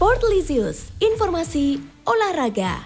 Sportlisius, informasi olahraga.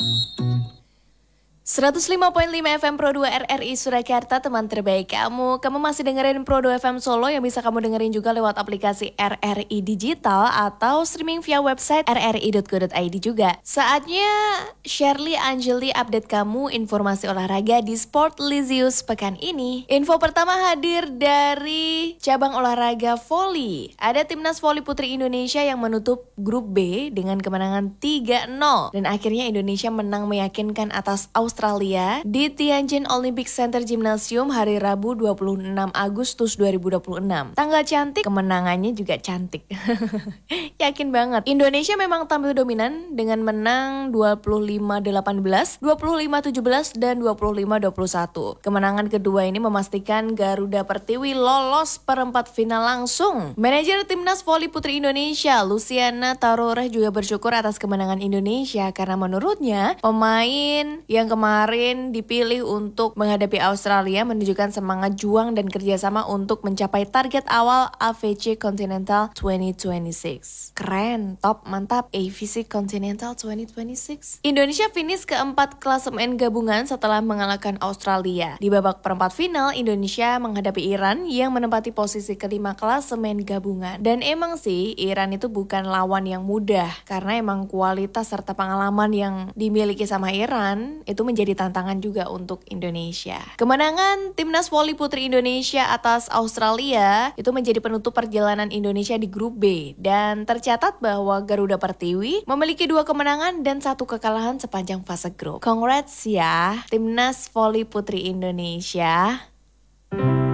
105.5 FM Pro 2 RRI Surakarta, teman terbaik kamu. Kamu masih dengerin Pro 2 FM Solo yang bisa kamu dengerin juga lewat aplikasi RRI Digital atau streaming via website rri.co.id juga. Saatnya Shirley Angeli update kamu informasi olahraga di Sportlisius pekan ini. Info pertama hadir dari cabang olahraga voli. Ada timnas voli putri Indonesia yang menutup grup B dengan kemenangan 3-0. Dan akhirnya Indonesia menang meyakinkan atas Australia di Tianjin Olympic Center Gymnasium hari Rabu 26 Agustus 2026. Tanggal cantik, kemenangannya juga cantik. Yakin banget. Indonesia memang tampil dominan dengan menang 25-18, 25-17, dan 25-21. Kemenangan kedua ini memastikan Garuda Pertiwi lolos perempat final langsung. Manajer Timnas Voli Putri Indonesia, Luciana Taroreh, juga bersyukur atas kemenangan Indonesia karena menurutnya pemain yang kemarin dipilih untuk menghadapi Australia menunjukkan semangat juang dan kerjasama untuk mencapai target awal AVC Continental 2026. Keren, top, mantap, AVC Continental 2026. Indonesia finish keempat klasemen gabungan setelah mengalahkan Australia. Di babak perempat final, Indonesia menghadapi Iran yang menempati posisi kelima klasemen gabungan. Dan emang sih, Iran itu bukan lawan yang mudah, karena emang kualitas serta pengalaman yang dimiliki sama Iran itu menjadi tantangan juga untuk Indonesia. Kemenangan Timnas Voli Putri Indonesia atas Australia itu menjadi penutup perjalanan Indonesia di grup B, dan tercatat bahwa Garuda Pertiwi memiliki 2 kemenangan dan 1 kekalahan sepanjang fase grup. Congrats ya Timnas Voli Putri Indonesia.